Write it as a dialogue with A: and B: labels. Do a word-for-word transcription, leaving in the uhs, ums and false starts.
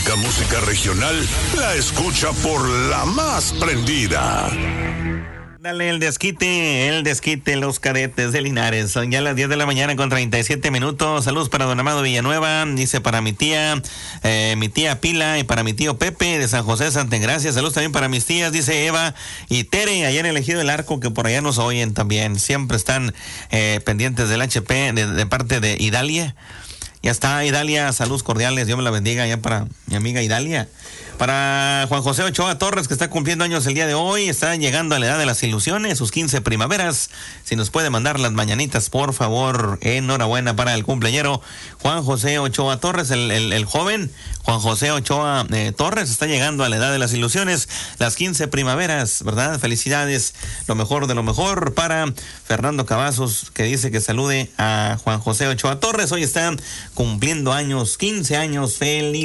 A: única música regional la escucha por la más prendida.
B: Dale el desquite, el desquite, los cadetes de Linares. Son ya las diez de la mañana con treinta y siete minutos. Saludos para don Amado Villanueva. Dice para mi tía, eh, mi tía Pila y para mi tío Pepe de San José Santa Engracia. Saludos también para mis tías, dice Eva y Tere, allá en el Ejido del Arco, que por allá nos oyen también. Siempre están eh, pendientes del H P de, de parte de Idalia. Ya está, Idalia, saludos cordiales, Dios me la bendiga ya para mi amiga Idalia. Para Juan José Ochoa Torres, que está cumpliendo años el día de hoy, está llegando a la edad de las ilusiones, sus quince primaveras. Si nos puede mandar las mañanitas, por favor. Enhorabuena para el cumpleañero Juan José Ochoa Torres, el, el, el joven Juan José Ochoa eh, Torres, está llegando a la edad de las ilusiones, las quince primaveras, ¿verdad? Felicidades, lo mejor de lo mejor para Fernando Cavazos, que dice que salude a Juan José Ochoa Torres. Hoy está cumpliendo años, quince años, feliz.